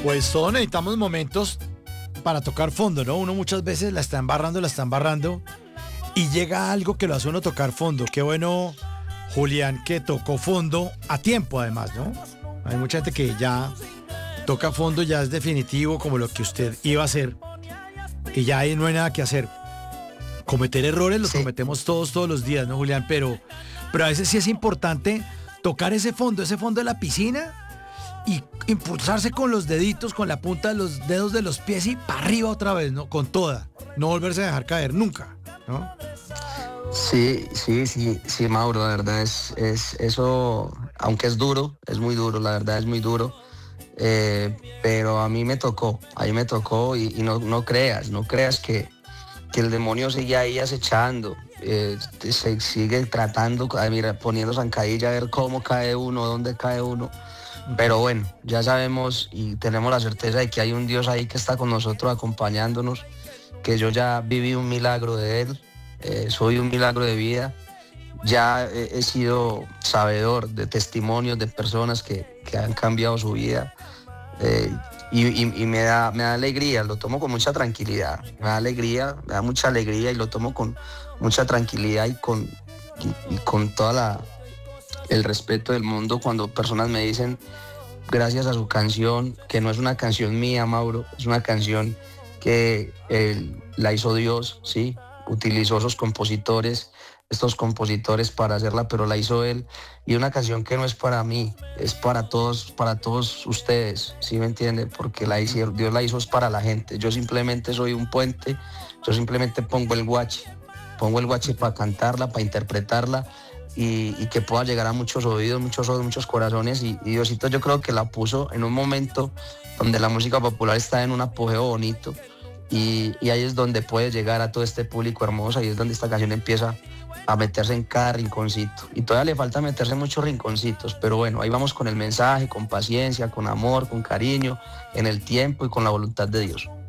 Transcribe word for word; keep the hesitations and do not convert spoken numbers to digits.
Pues todos necesitamos momentos para tocar fondo, ¿no? Uno muchas veces la está embarrando, la está embarrando y llega algo que lo hace uno tocar fondo. Qué bueno, Julián, que tocó fondo a tiempo además, ¿no? Hay mucha gente que ya toca fondo, ya es definitivo como lo que usted iba a hacer y ya ahí no hay nada que hacer. Cometer errores los Sí. cometemos todos, todos los días, ¿no, Julián? Pero, pero a veces sí es importante tocar ese fondo, ese fondo de la piscina y impulsarse con los deditos, con la punta de los dedos de los pies y para arriba otra vez, ¿no? Con toda. No volverse a dejar caer nunca, ¿no? Sí, sí, sí, sí, Mauro, la verdad es, es eso, aunque es duro, es muy duro, la verdad es muy duro, eh, pero a mí me tocó, a mí me tocó y, y no, no creas, no creas que, que el demonio sigue ahí acechando, eh, se sigue tratando, ah, mira, poniendo zancadilla a ver cómo cae uno, dónde cae uno. Pero bueno, ya sabemos y tenemos la certeza de que hay un Dios ahí que está con nosotros acompañándonos, que yo ya viví un milagro de Él, eh, soy un milagro de vida, ya he, he sido sabedor de testimonios de personas que, que han cambiado su vida, eh, y, y- y me da, me da alegría, lo tomo con mucha tranquilidad, me da alegría, me da mucha alegría y lo tomo con mucha tranquilidad y con, y, y con toda la, el respeto del mundo cuando personas me dicen gracias a su canción, que no es una canción mía, Mauro, es una canción que él, la hizo Dios, ¿sí? Utilizó esos compositores, estos compositores para hacerla, pero la hizo Él. Y una canción que no es para mí, es para todos, para todos ustedes, ¿sí me entiende? Porque la hizo, Dios la hizo es para la gente. Yo simplemente soy un puente, yo simplemente pongo el guache, pongo el guache para cantarla, para interpretarla, y, y que pueda llegar a muchos oídos, muchos oídos, muchos corazones. Y, y Diosito yo creo que la puso en un momento donde la música popular está en un apogeo bonito, y, y ahí es donde puede llegar a todo este público hermoso, y es donde esta canción empieza a meterse en cada rinconcito. Y todavía le falta meterse en muchos rinconcitos, pero bueno, ahí vamos con el mensaje, con paciencia, con amor, con cariño, en el tiempo y con la voluntad de Dios.